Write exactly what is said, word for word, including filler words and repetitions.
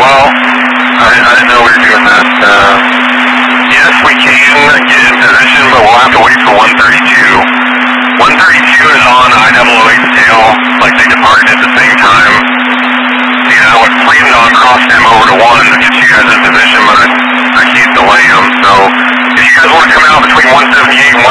Well, I, I didn't know we were doing that. Uh, yes, we can get in position, but we'll have to wait for one thirty-two. one thirty-two is on I double oh eight's tail, like they departed at the same time. You know, I planned on crossing them over to one to get you guys in position, but I, I can't delay them. So if you guys want to come out between one seventy-eight and